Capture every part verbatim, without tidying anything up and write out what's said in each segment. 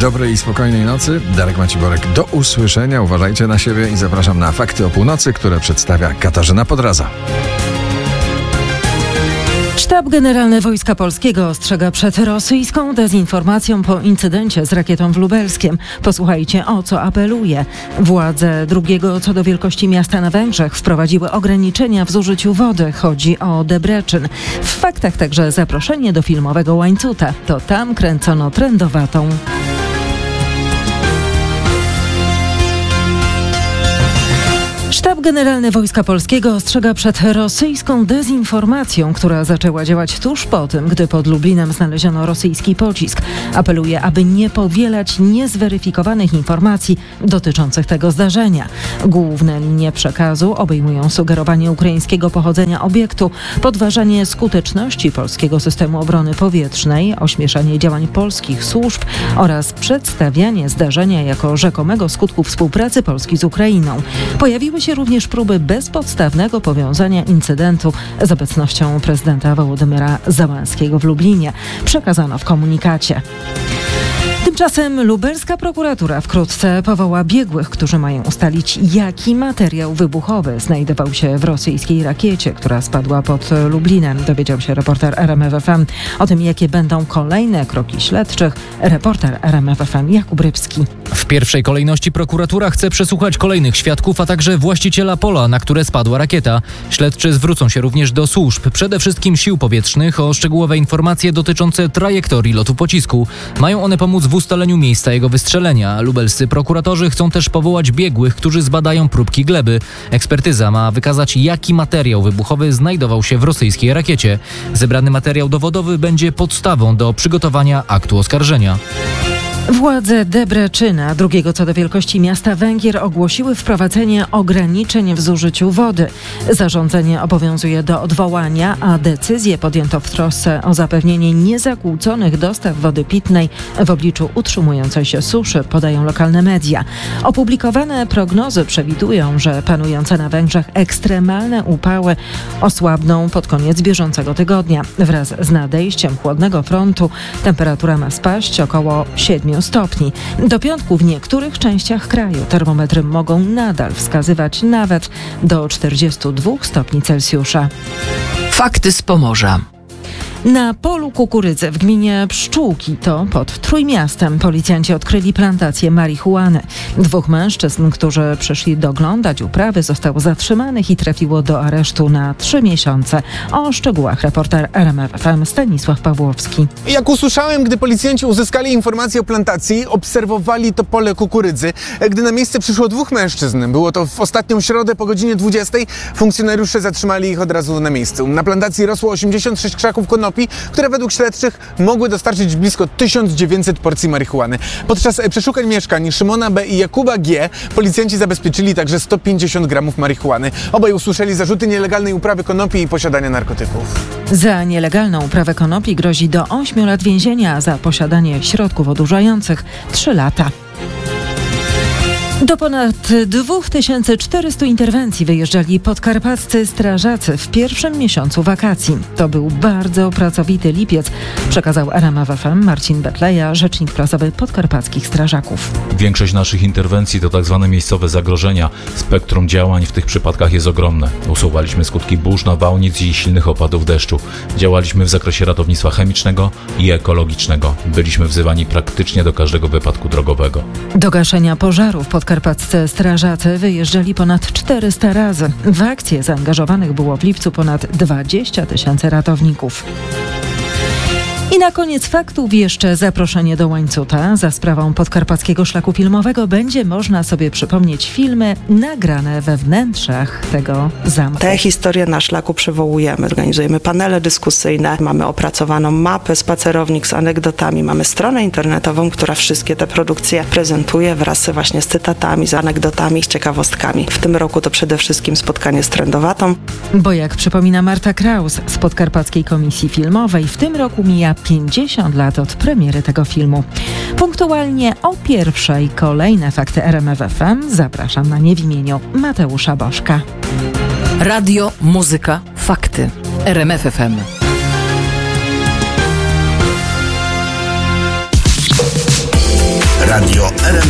Dobrej i spokojnej nocy. Darek Maciborek. Do usłyszenia. Uważajcie na siebie i zapraszam na Fakty o północy, które przedstawia Katarzyna Podraza. Sztab Generalny Wojska Polskiego ostrzega przed rosyjską dezinformacją po incydencie z rakietą w Lubelskiem. Posłuchajcie, o co apeluje. Władze drugiego co do wielkości miasta na Węgrzech wprowadziły ograniczenia w zużyciu wody. Chodzi o Debrecen. W faktach także zaproszenie do filmowego Łańcuta. To tam kręcono trendowatą. Sztab Generalny Wojska Polskiego ostrzega przed rosyjską dezinformacją, która zaczęła działać tuż po tym, gdy pod Lublinem znaleziono rosyjski pocisk. Apeluje, aby nie powielać niezweryfikowanych informacji dotyczących tego zdarzenia. Główne linie przekazu obejmują sugerowanie ukraińskiego pochodzenia obiektu, podważanie skuteczności polskiego systemu obrony powietrznej, ośmieszanie działań polskich służb oraz przedstawianie zdarzenia jako rzekomego skutku współpracy Polski z Ukrainą. Pojawiły się również próby bezpodstawnego powiązania incydentu z obecnością prezydenta Wołodymyra Zełenskiego w Lublinie, przekazano w komunikacie. Tymczasem lubelska prokuratura wkrótce powoła biegłych, którzy mają ustalić, jaki materiał wybuchowy znajdował się w rosyjskiej rakiecie, która spadła pod Lublinem. Dowiedział się reporter R M F F M. O tym, jakie będą kolejne kroki śledczych, reporter R M F F M Jakub Rybski. W pierwszej kolejności prokuratura chce przesłuchać kolejnych świadków, a także właściciela pola, na które spadła rakieta. Śledczy zwrócą się również do służb, przede wszystkim sił powietrznych, o szczegółowe informacje dotyczące trajektorii lotu pocisku. Mają one pomóc w ustaleniu miejsca jego wystrzelenia. Lubelscy prokuratorzy chcą też powołać biegłych, którzy zbadają próbki gleby. Ekspertyza ma wykazać, jaki materiał wybuchowy znajdował się w rosyjskiej rakiecie. Zebrany materiał dowodowy będzie podstawą do przygotowania aktu oskarżenia. Władze Debrecena, drugiego co do wielkości miasta Węgier, ogłosiły wprowadzenie ograniczeń w zużyciu wody. Zarządzenie obowiązuje do odwołania, a decyzję podjęto w trosce o zapewnienie niezakłóconych dostaw wody pitnej w obliczu utrzymującej się suszy, podają lokalne media. Opublikowane prognozy przewidują, że panujące na Węgrzech ekstremalne upały osłabną pod koniec bieżącego tygodnia. Wraz z nadejściem chłodnego frontu temperatura ma spaść około siedmiu stopni. Do piątku w niektórych częściach kraju termometry mogą nadal wskazywać nawet do czterdziestu dwóch stopni Celsjusza. Fakty z Pomorza. Na polu kukurydzy w gminie Pszczółki, to pod Trójmiastem, policjanci odkryli plantację marihuany. Dwóch mężczyzn, którzy przyszli doglądać uprawy, zostało zatrzymanych i trafiło do aresztu na trzy miesiące. O szczegółach reporter R M F F M Stanisław Pawłowski. Jak usłyszałem, gdy policjanci uzyskali informację o plantacji, obserwowali to pole kukurydzy. Gdy na miejsce przyszło dwóch mężczyzn, było to w ostatnią środę po godzinie dwudziestej, funkcjonariusze zatrzymali ich od razu na miejscu. Na plantacji rosło osiemdziesiąt sześć krzaków konopi, które według śledczych mogły dostarczyć blisko tysiąc dziewięćset porcji marihuany. Podczas przeszukań mieszkań Szymona B. i Jakuba G. policjanci zabezpieczyli także sto pięćdziesiąt gramów marihuany. Obaj usłyszeli zarzuty nielegalnej uprawy konopi i posiadania narkotyków. Za nielegalną uprawę konopi grozi do ośmiu lat więzienia, a za posiadanie środków odurzających trzy lata. Do ponad dwa tysiące czterystu interwencji wyjeżdżali podkarpaccy strażacy w pierwszym miesiącu wakacji. To był bardzo pracowity lipiec, przekazał R M F F M Marcin Betleja, rzecznik prasowy podkarpackich strażaków. Większość naszych interwencji to tak zwane miejscowe zagrożenia. Spektrum działań w tych przypadkach jest ogromne. Usuwaliśmy skutki burz, nawałnic i silnych opadów deszczu. Działaliśmy w zakresie ratownictwa chemicznego i ekologicznego. Byliśmy wzywani praktycznie do każdego wypadku drogowego. Do gaszenia pożarów podkarpaccy strażacy wyjeżdżali ponad czterysta razy. W akcję zaangażowanych było w lipcu ponad dwadzieścia tysięcy ratowników. I na koniec faktów jeszcze zaproszenie do Łańcuta. Za sprawą Podkarpackiego Szlaku Filmowego będzie można sobie przypomnieć filmy nagrane we wnętrzach tego zamku. Te historie na szlaku przywołujemy. Organizujemy panele dyskusyjne, mamy opracowaną mapę, spacerownik z anegdotami, mamy stronę internetową, która wszystkie te produkcje prezentuje wraz właśnie z cytatami, z anegdotami, z ciekawostkami. W tym roku to przede wszystkim spotkanie z trendowatą. Bo jak przypomina Marta Kraus z Podkarpackiej Komisji Filmowej, w tym roku mija pięćdziesiąt lat od premiery tego filmu. Punktualnie o pierwszej kolejne fakty R M F F M zapraszam na nie w imieniu Mateusza Bożka. Radio, muzyka, fakty. R M F F M.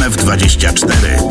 R M F dwadzieścia cztery.